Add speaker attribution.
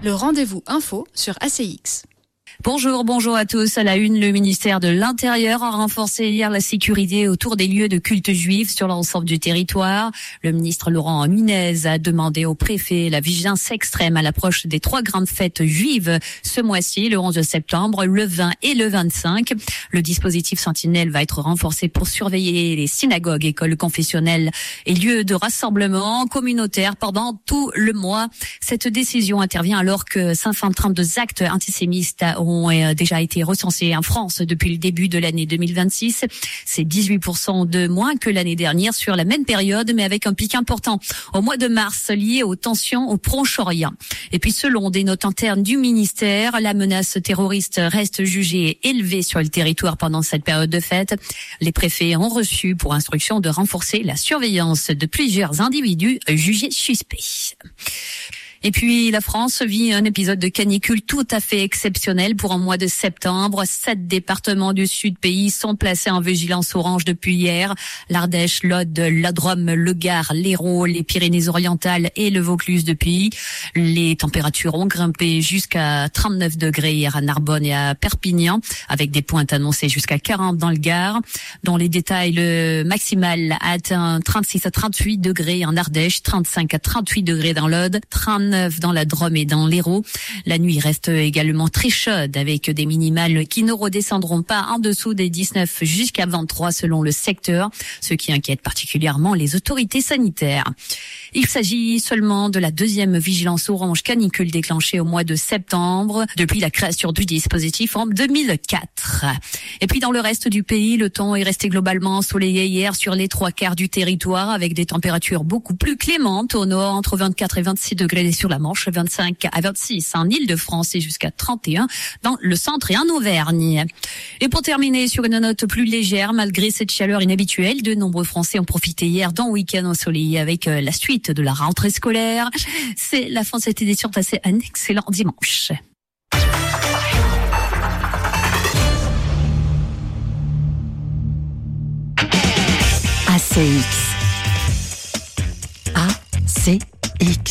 Speaker 1: Le rendez-vous info sur ACX.
Speaker 2: Bonjour à tous. À la une, le ministère de l'Intérieur a renforcé hier la sécurité autour des lieux de culte juifs sur l'ensemble du territoire. Le ministre Laurent Nunez a demandé au préfet la vigilance extrême à l'approche des 3 grandes fêtes juives ce mois-ci, le 11 septembre, le 20 et le 25. Le dispositif Sentinelle va être renforcé pour surveiller les synagogues, écoles confessionnelles et lieux de rassemblement communautaire pendant tout le mois. Cette décision intervient alors que 532 actes antisémites ont déjà été recensés en France depuis le début de l'année 2026. C'est 18% de moins que l'année dernière sur la même période, mais avec un pic important au mois de mars lié aux tensions au Proche-Orient. Et puis selon des notes internes du ministère, la menace terroriste reste jugée élevée sur le territoire pendant cette période de fête. Les préfets ont reçu pour instruction de renforcer la surveillance de plusieurs individus jugés suspects. Et puis, la France vit un épisode de canicule tout à fait exceptionnel pour un mois de septembre. 7 départements du sud-pays sont placés en vigilance orange depuis hier. L'Ardèche, l'Aude, la Drôme, le Gard, l'Hérault, les Pyrénées-Orientales et le Vaucluse depuis. Les températures ont grimpé jusqu'à 39 degrés hier à Narbonne et à Perpignan, avec des pointes annoncées jusqu'à 40 dans le Gard. Dans les détails, le maximal a atteint 36 à 38 degrés en Ardèche, 35 à 38 degrés dans l'Aude, 39 dans la Drôme et dans l'Hérault. La nuit reste également très chaude avec des minimales qui ne redescendront pas en dessous des 19 jusqu'à 23 selon le secteur, ce qui inquiète particulièrement les autorités sanitaires. Il s'agit seulement de la 2e vigilance orange canicule déclenchée au mois de septembre depuis la création du dispositif en 2004. Et puis dans le reste du pays, le temps est resté globalement ensoleillé hier sur les 3/4 du territoire avec des températures beaucoup plus clémentes au nord entre 24 et 26 degrés sur la Manche, 25 à 26 en Île-de-France et jusqu'à 31 dans le centre et en Auvergne. Et pour terminer sur une note plus légère, malgré cette chaleur inhabituelle, de nombreux Français ont profité hier d'un week-end ensoleillé avec la suite de la rentrée scolaire. C'est la fin de cette édition. Passez un excellent dimanche.
Speaker 3: ACX. ACX.